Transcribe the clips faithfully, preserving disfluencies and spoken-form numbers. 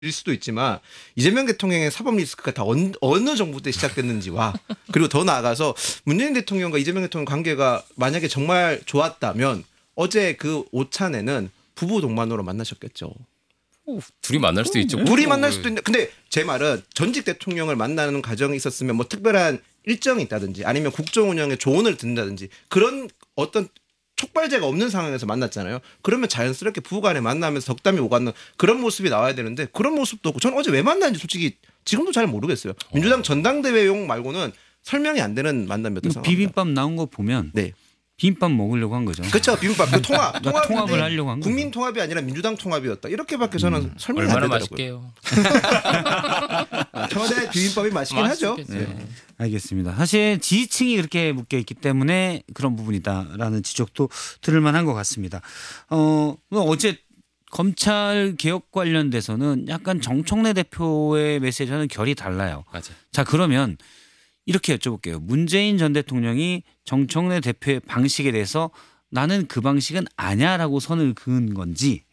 일 수도 있지만 이재명 대통령의 사법 리스크가 다 어느, 어느 정부 때 시작됐는지와 그리고 더 나아가서 문재인 대통령과 이재명 대통령 관계가 만약에 정말 좋았다면 어제 그 오찬에는 부부 동반으로 만나셨겠죠. 오, 둘이 만날 수도 있죠. 둘이 만날 수도 있는데 근데 제 말은 전직 대통령을 만나는 과정이 있었으면 뭐 특별한 일정이 있다든지 아니면 국정 운영에 조언을 듣는다든지 그런 어떤 촉발제가 없는 상황에서 만났잖아요. 그러면 자연스럽게 부부간에 만나면서 덕담이 오가는 그런 모습이 나와야 되는데 그런 모습도 없고 저는 어제 왜 만났는지 솔직히 지금도 잘 모르겠어요. 어. 민주당 전당대회용 말고는 설명이 안 되는 만남이었던 상황입니다. 비빔밥 나온 거 보면 네. 비빔밥 먹으려고 한 거죠. 그렇죠. 비빔밥 그 통합, 통합 통합을 하려고 한 거죠. 국민 통합이 아니라 민주당 통합이었다. 이렇게밖에 저는 음. 설명이 얼마나 안 되더라고요. 맛있게요. 청와대 비빔밥이 맛있긴 하죠. 네. 알겠습니다. 사실 지지층이 그렇게 묶여 있기 때문에 그런 부분이다라는 지적도 들을 만한 것 같습니다. 어, 어제 검찰 개혁 관련돼서는 약간 정청래 대표의 메시지와는 결이 달라요. 맞아. 자, 그러면 이렇게 여쭤볼게요. 문재인 전 대통령이 정청래 대표의 방식에 대해서 나는 그 방식은 아니야라고 선을 그은 건지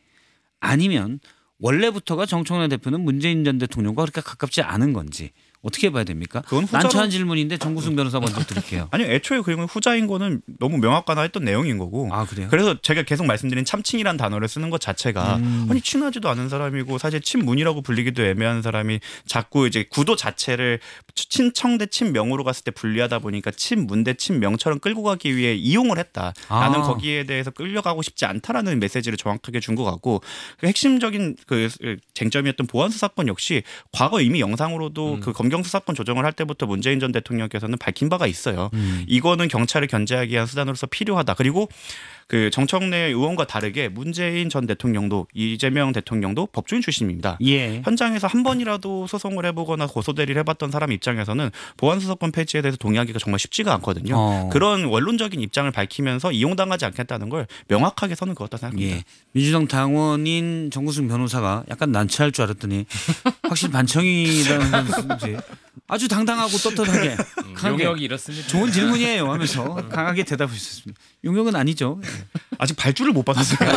아니면 원래부터가 정청래 대표는 문재인 전 대통령과 그렇게 가깝지 않은 건지 어떻게 봐야 됩니까? 그건 후자로... 난처한 질문인데 정구승 변호사 먼저 드릴게요. 아니 애초에 그런 후자인 거는 너무 명확하나했던 내용인 거고. 아 그래요? 그래서 제가 계속 말씀드린 참칭이란 단어를 쓰는 것 자체가 음. 아니 친하지도 않은 사람이고 사실 친문이라고 불리기도 애매한 사람이 자꾸 이제 구도 자체를 친청 대 친명으로 갔을 때 불리하다 보니까 친문 대 친명처럼 끌고 가기 위해 이용을 했다. 아. 나는 거기에 대해서 끌려가고 싶지 않다라는 메시지를 정확하게 준 것 같고 그 핵심적인 그 쟁점이었던 보안수 사건 역시 과거 이미 영상으로도 음. 그 검경수사권 조정을 할 때부터 문재인 전 대통령께서는 밝힌 바가 있어요. 음. 이거는 경찰을 견제하기 위한 수단으로서 필요하다. 그리고 그 정청래 의원과 다르게 문재인 전 대통령도 이재명 대통령도 법조인 출신입니다. 예. 현장에서 한 번이라도 소송을 해보거나 고소대리를 해봤던 사람 입장에서는 보안수사권 폐지에 대해서 동의하기가 정말 쉽지가 않거든요. 어. 그런 원론적인 입장을 밝히면서 이용당하지 않겠다는 걸 명확하게 선을 그었다 생각합니다. 예. 민주당 당원인 정구승 변호사가 약간 난처할 줄 알았더니 확실히 반청이라는 건지 아주 당당하고 떳떳하게 음, 용역이 이렇습니다. 좋은 질문이에요 하면서 강하게 대답을 주셨습니다. 용역은 아니죠. 아직 발주를 못 받았어요.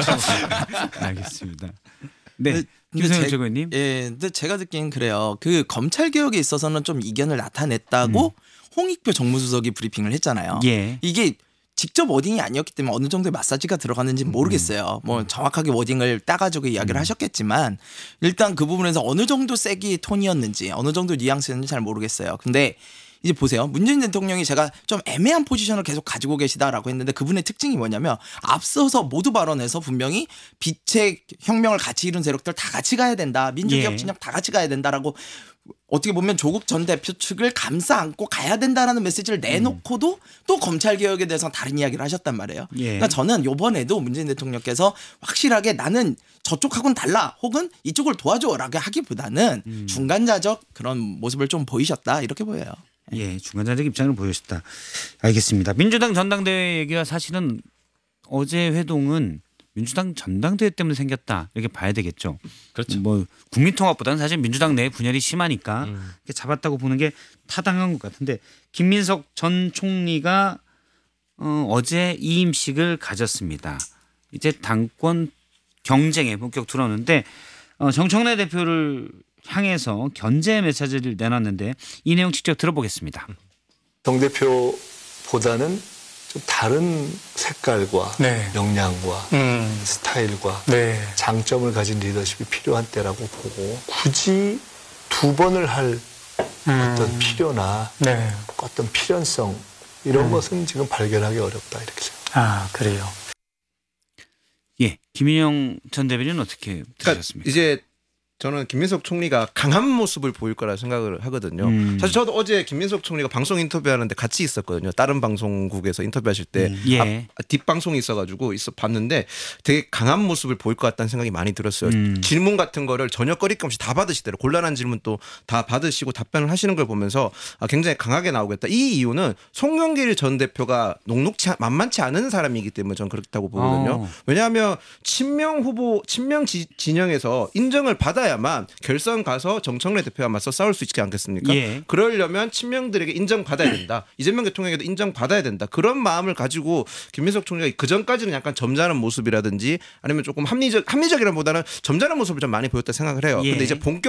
알겠습니다. 네, 김성현 최고위원님. 예, 근데 제가 듣기엔 그래요. 그 검찰 개혁에 있어서는 좀 이견을 나타냈다고 음. 홍익표 정무수석이 브리핑을 했잖아요. 예. 이게 직접 워딩이 아니었기 때문에 어느 정도의 마사지가 들어가는지 모르겠어요. 뭐 정확하게 워딩을 따가지고 이야기를 음. 하셨겠지만 일단 그 부분에서 어느 정도 세기 톤이었는지 어느 정도 뉘앙스였는지 잘 모르겠어요. 근데 이제 보세요. 문재인 대통령이 제가 좀 애매한 포지션을 계속 가지고 계시다라고 했는데 그분의 특징이 뭐냐면 앞서서 모두 발언에서 분명히 빛의 혁명을 같이 이룬 세력들 다 같이 가야 된다. 민주개혁 진영 다 같이 가야 된다라고 어떻게 보면 조국 전 대표 측을 감싸 안고 가야 된다라는 메시지를 내놓고도 음. 또 검찰개혁에 대해서 다른 이야기를 하셨단 말이에요. 예. 그러니까 저는 이번에도 문재인 대통령께서 확실하게 나는 저쪽하고는 달라 혹은 이쪽을 도와줘라고 하기보다는 음. 중간자적 그런 모습을 좀 보이셨다 이렇게 보여요. 예, 중간자적 입장을 보여줬다. 알겠습니다. 민주당 전당대회 얘기가 사실은 어제 회동은 민주당 전당대회 때문에 생겼다 이렇게 봐야 되겠죠. 그렇죠. 뭐 국민통합보다는 사실 민주당 내 분열이 심하니까 음. 이렇게 잡았다고 보는 게 타당한 것 같은데 김민석 전 총리가 어, 어제 이임식을 가졌습니다. 이제 당권 경쟁에 본격 들어오는데 어, 정청래 대표를 향해서 견제 메시지를 내놨는데 이 내용 직접 들어보겠습니다. 정 대표보다는 좀 다른 색깔과 네. 역량과 음. 스타일과 네. 장점을 가진 리더십이 필요한 때라고 보고 굳이 두 번을 할 음. 어떤 필요나 네. 어떤 필연성 이런 음. 것은 지금 발견하기 어렵다 이렇게 생각합니다. 아 그래요. 예, 김인영 전 대변인은 어떻게 들으셨습니까? 그러니까 이제 저는 김민석 총리가 강한 모습을 보일 거라 생각을 하거든요. 음. 사실 저도 어제 김민석 총리가 방송 인터뷰하는데 같이 있었거든요. 다른 방송국에서 인터뷰하실 때 음. 예. 앞, 뒷방송이 있어가지고 있어 봤는데 되게 강한 모습을 보일 것 같다는 생각이 많이 들었어요. 음. 질문 같은 거를 전혀 꺼리낌 없이 다 받으시더라고요. 곤란한 질문 또 다 받으시고 답변을 하시는 걸 보면서 굉장히 강하게 나오겠다. 이 이유는 송영길 전 대표가 녹록치 만만치 않은 사람이기 때문에 저는 그렇다고 보거든요. 어. 왜냐하면 친명 후보, 친명 지, 진영에서 인정을 받아야 그래야만 결선 가서 정청래 대표와 맞서 싸울 수 있지 않겠습니까? 예. 그러려면 친명들에게 인정받아야 된다. 이재명 대통령에게도 인정받아야 된다. 그런 마음을 가지고 김민석 총리가 그 전까지는 약간 점잖은 모습이라든지 아니면 조금 합리적 합리적이라보다는 점잖은 모습을 좀 많이 보였다 생각을 해요. 예. 근데 이제 본격